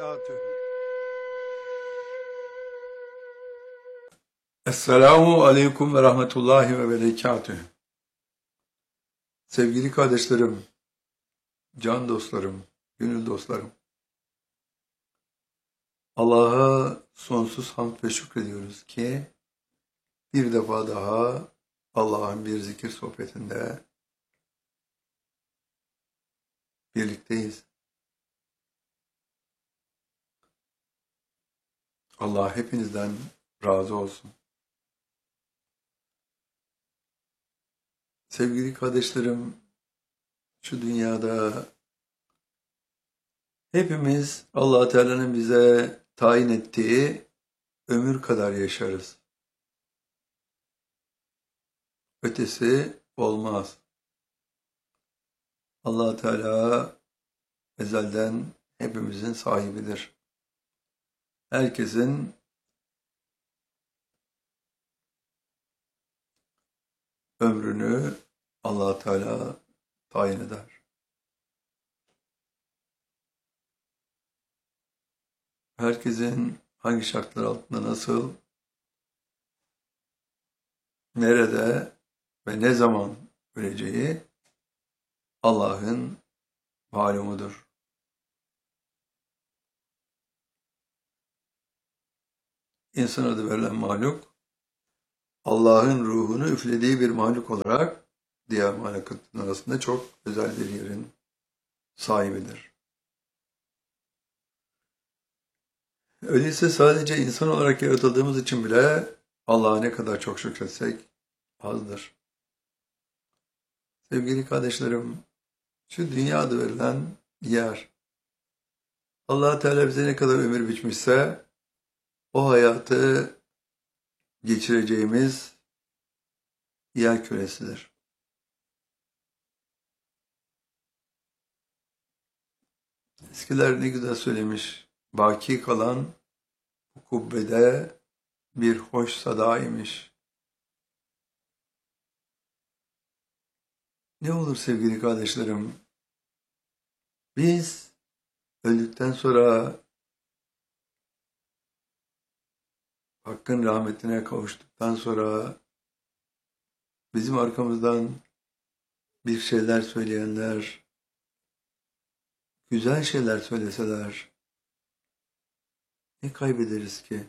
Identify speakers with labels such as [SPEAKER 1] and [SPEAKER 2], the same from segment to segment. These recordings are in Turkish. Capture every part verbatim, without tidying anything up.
[SPEAKER 1] وبركاته.
[SPEAKER 2] Esselamu Aleyküm ve Rahmetullahi ve Berekatühü. Sevgili kardeşlerim, can dostlarım, gönül dostlarım. Allah'a sonsuz hamd ve şükrediyoruz ki bir defa daha Allah'ın bir zikir sohbetinde birlikteyiz. Allah hepinizden razı olsun. Sevgili kardeşlerim, şu dünyada hepimiz Allah Teala'nın bize tayin ettiği ömür kadar yaşarız. Ötesi olmaz. Allah Teala ezelden hepimizin sahibidir. Herkesin ömrünü Allah Teala tayin eder. Herkesin hangi şartlar altında nasıl, nerede ve ne zaman öleceği Allah'ın malumudur. İnsan adı verilen mahluk, Allah'ın ruhunu üflediği bir mahluk olarak diğer mahlukatın arasında çok özel bir yerin sahibidir. Öyleyse sadece insan olarak yaratıldığımız için bile Allah'a ne kadar çok şükretsek azdır. Sevgili kardeşlerim, şu dünya adı verilen yer, Allah Teala bize ne kadar ömür biçmişse o hayatı geçireceğimiz yer küresidir. Eskiler ne güzel söylemiş, baki kalan bu kubbede bir hoş sada imiş. Ne olur sevgili kardeşlerim, biz öldükten sonra Hakk'ın rahmetine kavuştuktan sonra bizim arkamızdan bir şeyler söyleyenler, güzel şeyler söyleseler ne kaybederiz ki?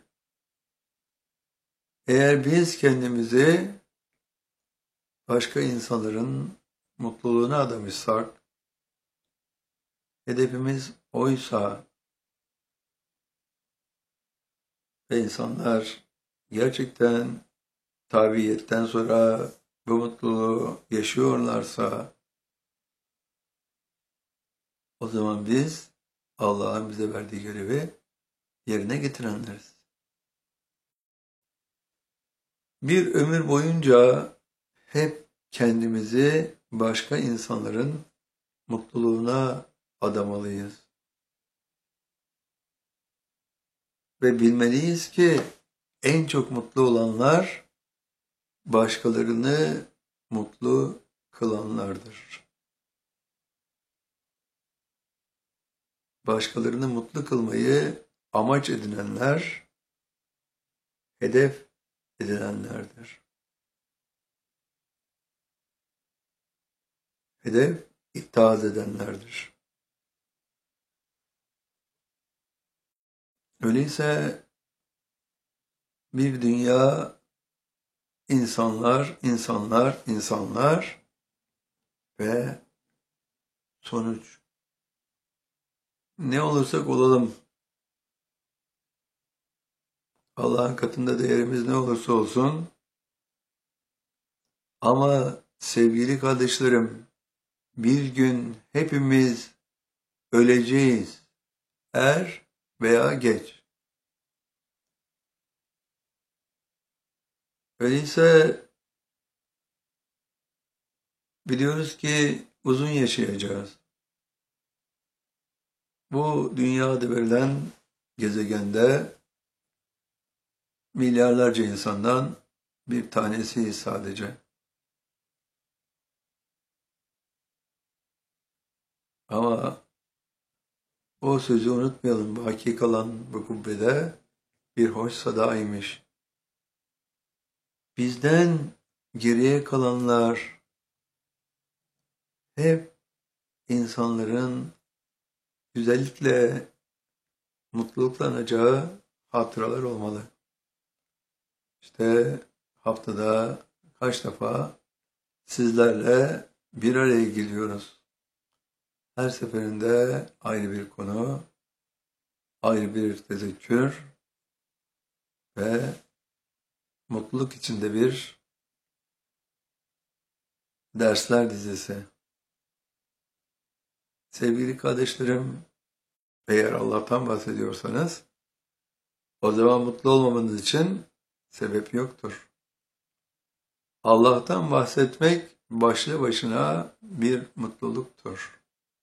[SPEAKER 2] Eğer biz kendimizi başka insanların mutluluğuna adamışsak, hedefimiz oysa ve insanlar gerçekten tabiiyetten sonra bu mutluluğu yaşıyorlarsa, o zaman biz Allah'ın bize verdiği görevi yerine getirenleriz. Bir ömür boyunca hep kendimizi başka insanların mutluluğuna adamalıyız. Ve bilmeliyiz ki en çok mutlu olanlar başkalarını mutlu kılanlardır. Başkalarını mutlu kılmayı amaç edinenler, hedef edinenlerdir. Hedef itaat edenlerdir. Öyleyse bir dünya insanlar, insanlar, insanlar ve sonuç. Ne olursak olalım, Allah'ın katında değerimiz ne olursa olsun, ama sevgili kardeşlerim, bir gün hepimiz öleceğiz, er veya geç. Öyleyse biliyoruz ki uzun yaşayacağız. Bu dünyada verilen gezegende milyarlarca insandan bir tanesi sadece. Ama O sözü unutmayalım. Baki kalan bu kubbede bir hoş sadaymış. Bizden geriye kalanlar hep insanların güzellikle, mutlulukla anacağı hatıralar olmalı. İşte haftada kaç defa sizlerle bir araya geliyoruz. Her seferinde ayrı bir konu, ayrı bir tezekkür ve mutluluk içinde bir dersler dizisi. Sevgili kardeşlerim, eğer Allah'tan bahsediyorsanız, o zaman mutlu olmamanız için sebep yoktur. Allah'tan bahsetmek başlı başına bir mutluluktur.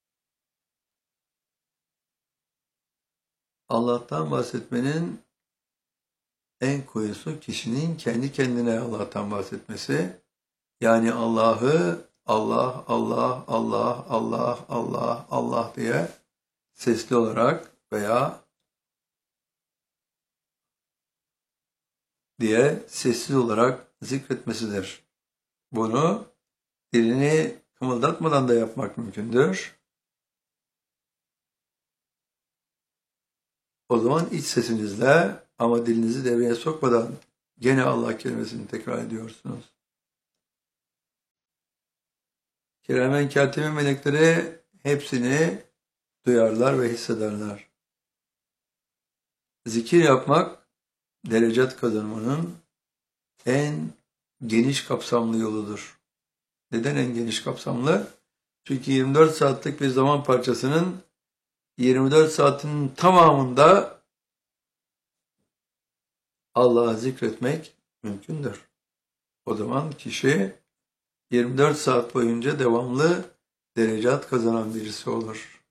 [SPEAKER 2] Allah'tan bahsetmenin en koyusu kişinin kendi kendine Allah'tan bahsetmesi. Yani Allah'ı Allah, Allah, Allah, Allah, Allah, Allah diye sesli olarak veya diye sessiz olarak zikretmesidir. Bunu dilini kımıldatmadan da yapmak mümkündür. O zaman iç sesinizle ama dilinizi devreye sokmadan gene Allah kelimesini tekrar ediyorsunuz. Kiramen kâtibin melekleri hepsini duyarlar ve hissederler. Zikir yapmak, derecat kazanmanın en geniş kapsamlı yoludur. Neden en geniş kapsamlı? Çünkü yirmi dört saatlik bir zaman parçasının yirmi dört saatin tamamında Allah'ı zikretmek mümkündür. O zaman kişi yirmi dört saat boyunca devamlı derecat kazanan birisi olur.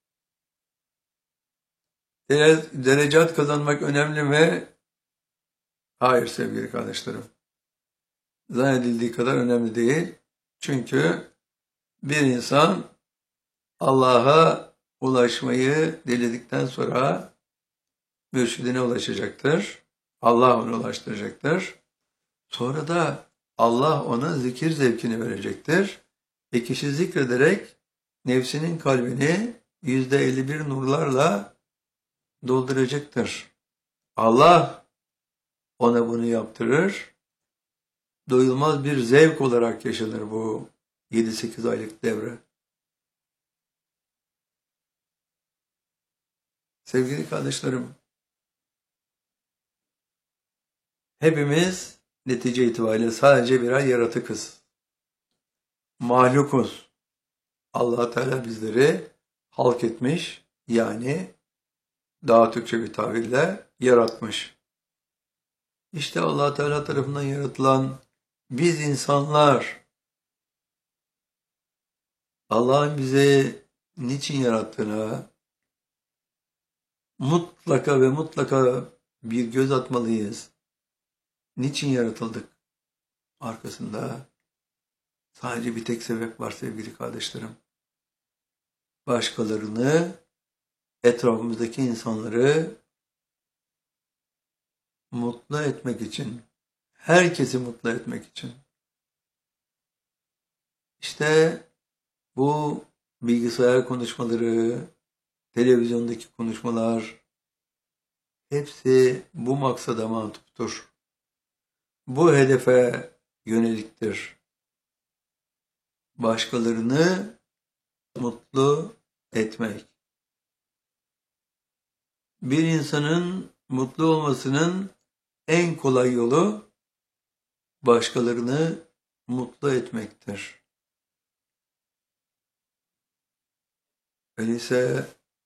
[SPEAKER 2] Derecat kazanmak önemli mi? Hayır sevgili kardeşlerim. Zannedildiği kadar önemli değil. Çünkü bir insan Allah'a ulaşmayı diledikten sonra mürşidine ulaşacaktır. Allah onu ulaştıracaktır. Sonra da Allah ona zikir zevkini verecektir. Ve kişi zikrederek nefsinin kalbini yüzde elli bir nurlarla dolduracaktır. Allah ona bunu yaptırır. Doyulmaz bir zevk olarak yaşanır bu yedi sekiz aylık devre. Sevgili kardeşlerim, hepimiz netice itibariyle sadece birer yaratıkız. Mahlukuz. Allah Teala bizleri halk etmiş, yani daha Türkçe bir tabirle yaratmış. İşte Allah Teala tarafından yaratılan biz insanlar, Allah'ın bizi niçin yarattığına mutlaka ve mutlaka bir göz atmalıyız. Niçin yaratıldık? Arkasında sadece bir tek sebep var sevgili kardeşlerim. Başkalarını, etrafımızdaki insanları mutlu etmek için, herkesi mutlu etmek için. İşte bu bilgisayar konuşmaları, televizyondaki konuşmalar hepsi bu maksada matuftur. Bu hedefe yöneliktir. Başkalarını mutlu etmek. Bir insanın mutlu olmasının en kolay yolu başkalarını mutlu etmektir. Öyleyse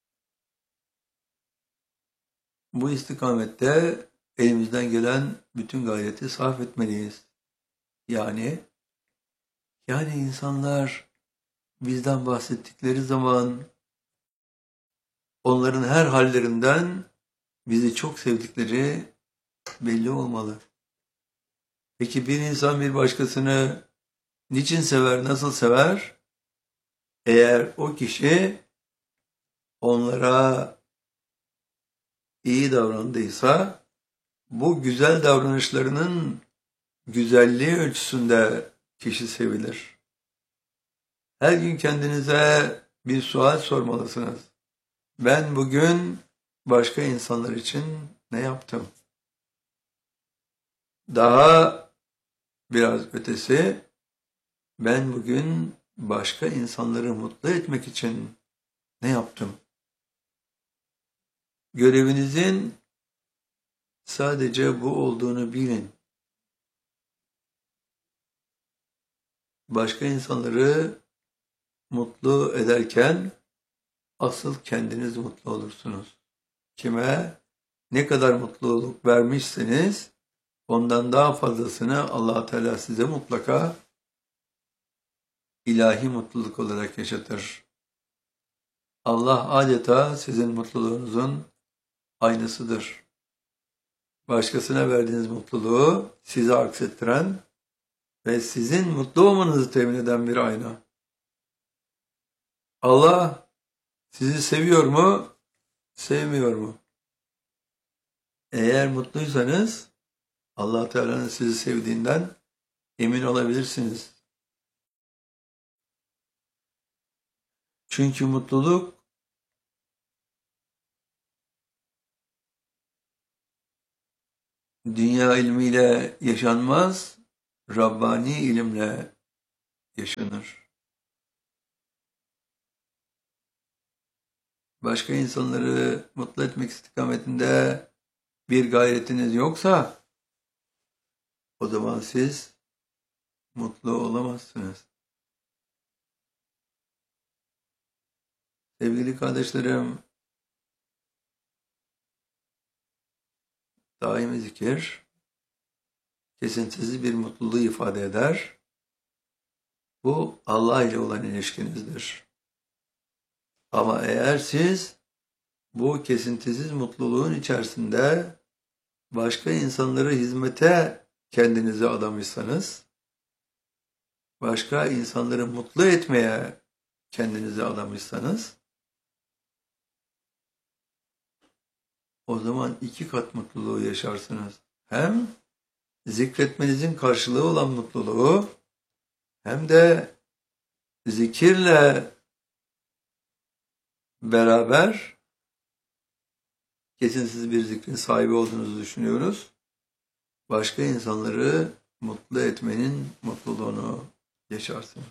[SPEAKER 2] bu istikamette elimizden gelen bütün gayreti sarf etmeliyiz. Yani yani insanlar bizden bahsettikleri zaman onların her hallerinden bizi çok sevdikleri belli olmalı. Peki bir insan bir başkasını niçin sever, nasıl sever? Eğer o kişi onlara iyi davrandıysa, bu güzel davranışlarının güzelliği ölçüsünde kişi sevilir. Her gün kendinize bir sual sormalısınız. Ben bugün başka insanlar için ne yaptım? Daha biraz ötesi, ben bugün başka insanları mutlu etmek için ne yaptım? Görevinizin sadece bu olduğunu bilin. Başka insanları mutlu ederken asıl kendiniz mutlu olursunuz. Kime ne kadar mutluluk vermişseniz ondan daha fazlasını Allah Teala size mutlaka ilahi mutluluk olarak yaşatır. Allah adeta sizin mutluluğunuzun aynasıdır. Başkasına verdiğiniz mutluluğu size aksettiren ve sizin mutlu olmanızı temin eden bir ayna. Allah sizi seviyor mu, sevmiyor mu? Eğer mutluysanız Allah Teala'nın sizi sevdiğinden emin olabilirsiniz. Çünkü mutluluk dünya ilmiyle yaşanmaz, Rabbani ilimle yaşanır. Başka insanları mutlu etmek istikametinde bir gayretiniz yoksa, o zaman siz mutlu olamazsınız. Sevgili kardeşlerim, daimi zikir, kesintisiz bir mutluluğu ifade eder. Bu Allah ile olan ilişkinizdir. Ama eğer siz bu kesintisiz mutluluğun içerisinde başka insanlara hizmete kendinizi adamışsanız, başka insanları mutlu etmeye kendinizi adamışsanız, o zaman iki kat mutluluğu yaşarsınız. Hem zikretmenizin karşılığı olan mutluluğu, hem de zikirle beraber kesintisiz bir zikrin sahibi olduğunuzu düşünüyoruz. Başka insanları mutlu etmenin mutluluğunu yaşarsınız.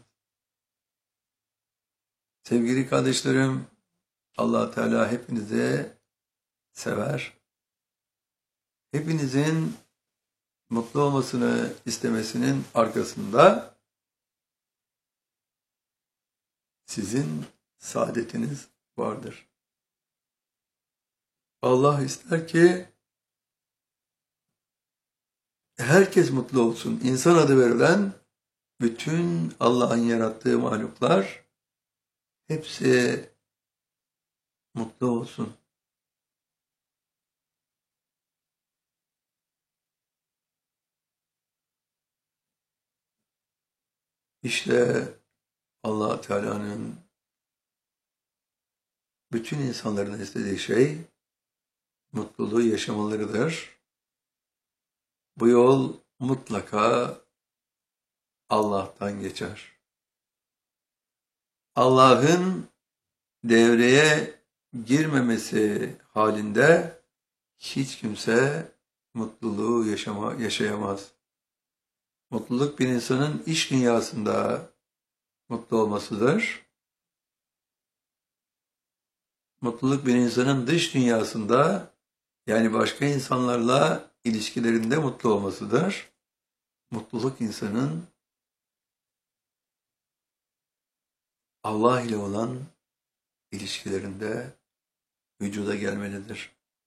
[SPEAKER 2] Sevgili kardeşlerim, Allah Teala hepinizi sever. Hepinizin mutlu olmasını istemesinin arkasında sizin saadetiniz vardır. Allah ister ki herkes mutlu olsun. İnsan adı verilen bütün Allah'ın yarattığı mahluklar hepsi mutlu olsun. İşte Allah Teala'nın bütün insanların istediği şey mutluluğu yaşamalarıdır. Bu yol mutlaka Allah'tan geçer. Allah'ın devreye girmemesi halinde hiç kimse mutluluğu yaşama, yaşayamaz. Mutluluk bir insanın iç dünyasında mutlu olmasıdır. Mutluluk bir insanın dış dünyasında, yani başka insanlarla ilişkilerinde mutlu olmasıdır. Mutluluk insanın Allah ile olan ilişkilerinde vücuda gelmelidir.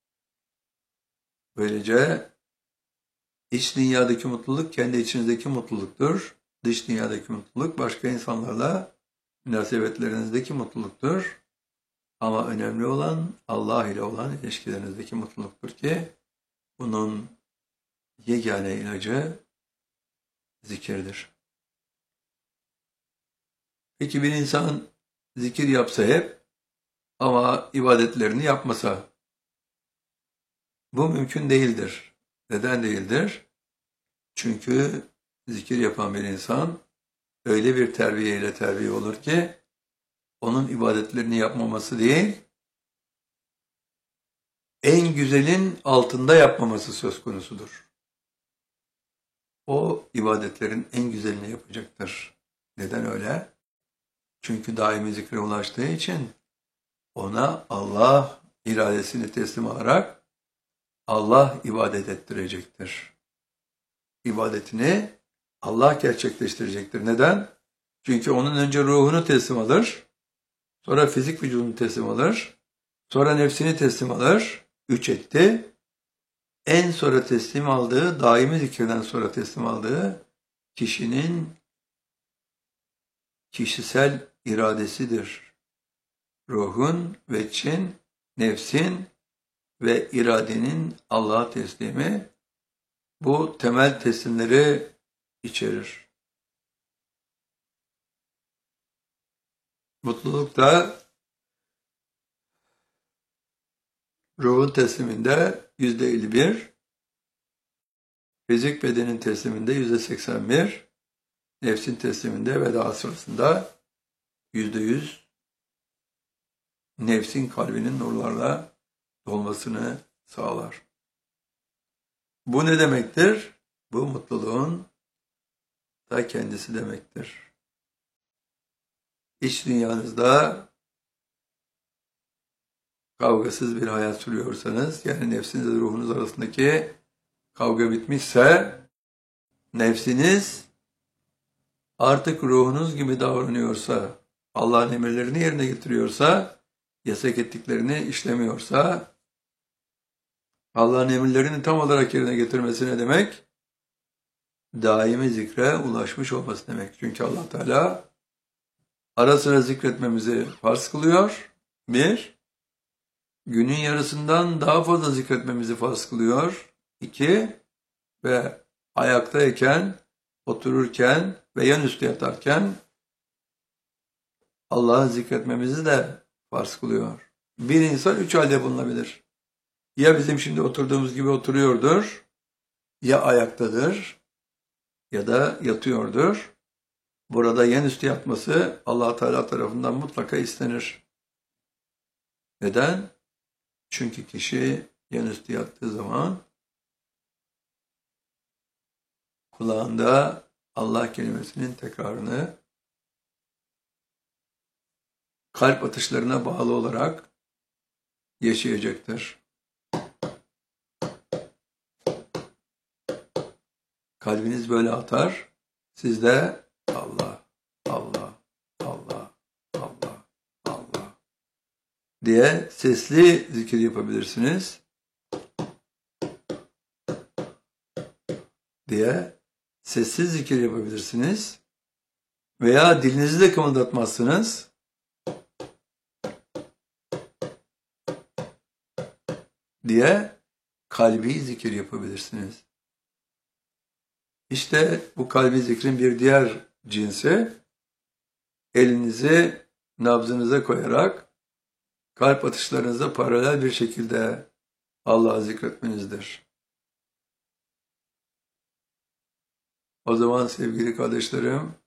[SPEAKER 2] Böylece iç dünyadaki mutluluk kendi içinizdeki mutluluktur. Dış dünyadaki mutluluk başka insanlarla münasebetlerinizdeki mutluluktur. Ama önemli olan Allah ile olan ilişkilerinizdeki mutluluktur ki bunun yegane ilacı zikirdir. Peki bir insan zikir yapsa hep ama ibadetlerini yapmasa, Bu mümkün değildir. Neden değildir? Çünkü zikir yapan bir insan öyle bir terbiyeyle terbiye olur ki onun ibadetlerini yapmaması değil, en güzelin altında yapmaması söz konusudur. O ibadetlerin en güzelini yapacaktır. Neden öyle? Çünkü daimi zikre ulaştığı için ona Allah iradesini teslim alarak Allah ibadet ettirecektir. İbadetini Allah gerçekleştirecektir. Neden? Çünkü onun önce ruhunu teslim alır, sonra fizik vücudunu teslim alır, sonra nefsini teslim alır, üç etti. En sonra teslim aldığı, daimi zikirden sonra teslim aldığı kişinin kişisel iradesidir. Ruhun, veçin, nefsin ve iradenin Allah'a teslimi bu temel teslimleri içerir. Mutluluk da ruhun tesliminde yüzde elli bir, fizik bedenin tesliminde yüzde seksen bir, nefsin tesliminde veda sırasında yüzde yüz nefsin kalbinin nurlarla dolmasını sağlar. Bu ne demektir? Bu mutluluğun da kendisi demektir. İç dünyanızda kavgasız bir hayat sürüyorsanız, yani nefsinizle ruhunuz arasındaki kavga bitmişse, nefsiniz artık ruhunuz gibi davranıyorsa, Allah'ın emirlerini yerine getiriyorsa, yasak ettiklerini işlemiyorsa, Allah'ın emirlerini tam olarak yerine getirmesi ne demek? Daimi zikre ulaşmış olması demek. Çünkü Allah Teala ara sıra zikretmemizi farz kılıyor. Bir, günün yarısından daha fazla zikretmemizi farz kılıyor. İki, ve ayaktayken, otururken ve yanüstü yatarken Allah'ı zikretmemizi de farz kılıyor. Bir insan üç halde bulunabilir. Ya bizim şimdi oturduğumuz gibi oturuyordur, ya ayaktadır, ya da yatıyordur. Burada yanüstü yatması Allah Teala tarafından mutlaka istenir. Neden? Çünkü kişi yanüstü yattığı zaman kulağında Allah kelimesinin tekrarını kalp atışlarına bağlı olarak yaşayacaktır. Kalbiniz böyle atar, siz de Allah, Allah, Allah, Allah, Allah diye sesli zikir yapabilirsiniz. Diye sessiz zikir yapabilirsiniz. Veya dilinizi de kımıldatmazsınız. Diye kalbi zikir yapabilirsiniz. İşte bu kalbi zikrin bir diğer cinsi, elinizi nabzınıza koyarak kalp atışlarınıza paralel bir şekilde Allah'ı zikretmenizdir. O zaman sevgili kardeşlerim,